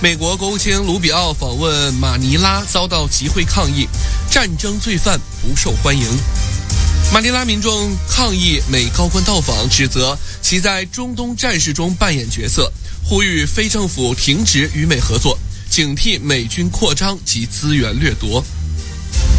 美国国务卿卢比奥访问马尼拉遭到集会抗议，战争罪犯不受欢迎。马尼拉民众抗议美高官到访，指责其在中东战事中扮演角色，呼吁非政府停止与美合作，警惕美军扩张及资源掠夺。